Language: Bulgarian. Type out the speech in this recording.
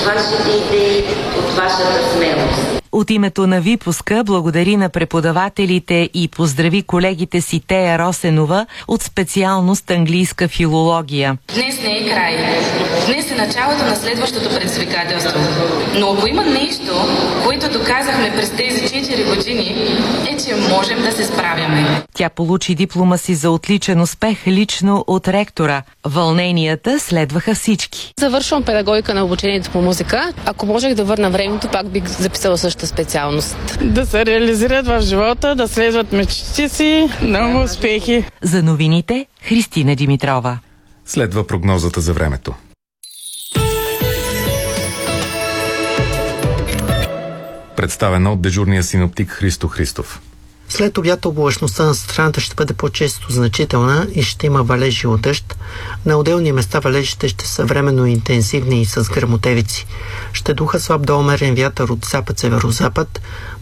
вашите идеи, от вашата смелост. От името на випуска благодари на преподавателите и поздрави колегите си Тея Росенова от специалност английска филология. Днес не е край. Днес е началото на следващото предизвикателство. Но ако има нещо, което доказахме през тези 4 години, е, че можем да се справяме. Тя получи диплома си за отличен успех лично от ректора. Вълненията следваха всички. Завършвам педагогика на обучението по музика. Ако можех да върна времето, пак бих записала същата специалност. Да се реализират в живота, да следват мечтите си, много успехи. За новините Христина Димитрова. Следва прогнозата за времето. Представена от дежурния синоптик Христо Христов. След обяд облачността на страната ще бъде по-често значителна и ще има валежи от дъжд. На отделни места валежите ще са временно интензивни и с гръмотевици. Ще духа слаб до умерен вятър от запад-северозапад.